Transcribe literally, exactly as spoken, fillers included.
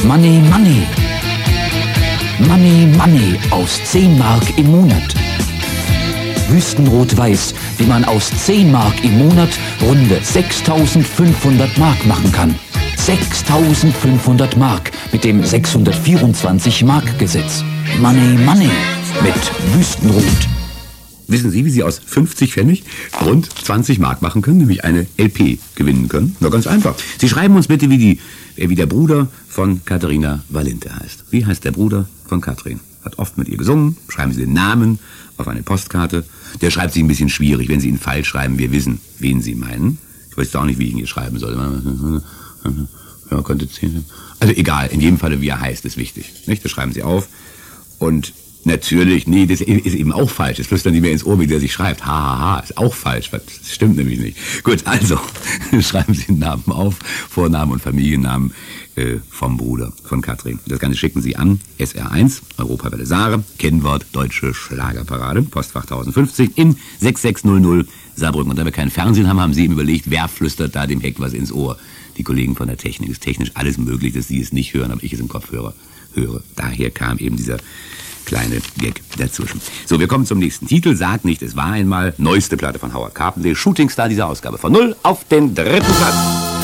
Money, Money. Money, Money aus zehn Mark im Monat. Wüstenrot-Weiß, wie man aus zehn Mark im Monat runde sechstausendfünfhundert Mark machen kann. sechstausendfünfhundert Mark mit dem sechshundertvierundzwanzig Mark Gesetz. Money, Money mit Wüstenrot. Wissen Sie, wie Sie aus fünfzig Pfennig rund zwanzig Mark machen können, nämlich eine L P gewinnen können? Na, ganz einfach. Sie schreiben uns bitte, wie, die, wie der Bruder von Katharina Valente heißt. Wie heißt der Bruder von Katrin? Hat oft mit ihr gesungen. Schreiben Sie den Namen auf eine Postkarte. Der schreibt sich ein bisschen schwierig, wenn Sie ihn falsch schreiben. Wir wissen, wen Sie meinen. Ich weiß auch nicht, wie ich ihn hier schreiben soll. Ja, könnte zehn. Also egal, in jedem Falle, wie er heißt, ist wichtig. Nicht? Das schreiben Sie auf. Und natürlich, nee, das ist eben auch falsch. Das flüstern die mir ins Ohr, wie der sich schreibt. Ha, ha, ha, ist auch falsch. Das stimmt nämlich nicht. Gut, also, schreiben Sie den Namen auf, Vornamen und Familiennamen äh, vom Bruder von Katrin. Das Ganze schicken Sie an S R eins, Europawelle Saare, Kennwort Deutsche Schlagerparade, Postfach tausendfünfzig in sechs sechs null null Saarbrücken. Und da wir keinen Fernsehen haben, haben Sie eben überlegt, wer flüstert da dem Heck was ins Ohr. Die Kollegen von der Technik. Es ist technisch alles möglich, dass Sie es nicht hören, aber ich es im Kopfhörer höre. Daher kam eben dieser kleine Gag dazwischen. So, wir kommen zum nächsten Titel. Sag nicht, es war einmal. Neueste Platte von Howard Carpendale. Shootingstar dieser Ausgabe. Von null auf den dritten Platz.